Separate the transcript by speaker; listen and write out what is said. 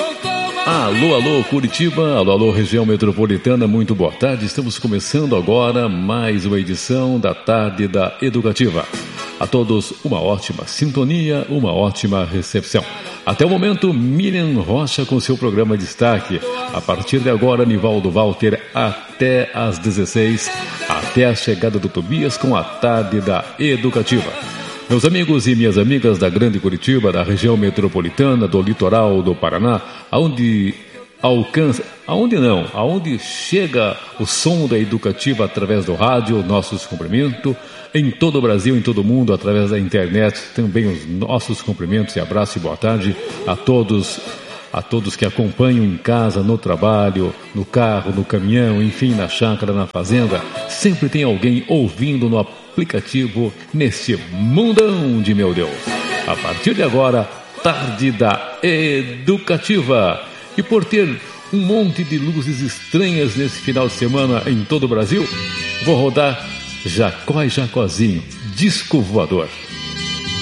Speaker 1: Alô, alô, Curitiba, alô, alô, região metropolitana, muito boa tarde. Estamos começando agora mais uma edição da Tarde da Educativa. A todos uma ótima sintonia, uma ótima recepção. Até o momento, Miriam Rocha com seu programa de destaque. A partir de agora, Nivaldo Walter até às 16, até a chegada do Tobias com a Tarde da Educativa. Meus amigos e minhas amigas da Grande Curitiba, da região metropolitana, do litoral do Paraná, aonde chega o som da Educativa através do rádio, nossos cumprimentos, em todo o Brasil, em todo o mundo, através da internet, também os nossos cumprimentos e abraço e boa tarde a todos que acompanham em casa, no trabalho, no carro, no caminhão, enfim, na chácara, na fazenda. Sempre tem alguém ouvindo no aplicativo neste mundão de meu Deus. A partir de agora, Tarde da Educativa. E por ter um monte de luzes estranhas nesse final de semana em todo o Brasil, vou rodar Jacó e Jacozinho, disco voador.